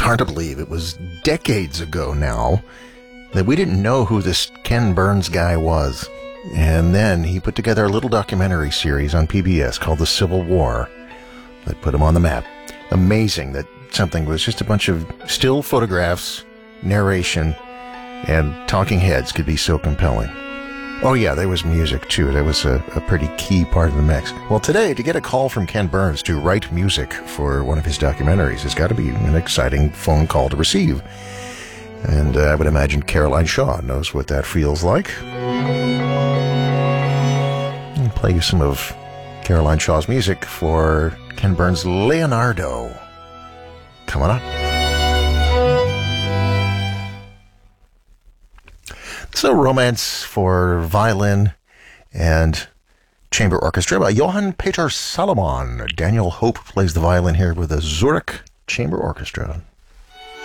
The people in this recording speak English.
hard to believe it was decades ago now that we didn't know who this Ken Burns guy was. And then he put together a little documentary series on PBS called The Civil War that put him on the map. Amazing that something was just a bunch of still photographs, narration, and talking heads could be so compelling. Oh yeah, there was music too. That was a pretty key part of the mix. Well, today, to get a call from Ken Burns to write music for one of his documentaries has got to be an exciting phone call to receive. And I would imagine Caroline Shaw knows what that feels like. I'll play you some of Caroline Shaw's music for Ken Burns' Leonardo. Coming up. So, Romance for violin and chamber orchestra by Johann Peter Salomon. Daniel Hope plays the violin here with the Zurich Chamber Orchestra.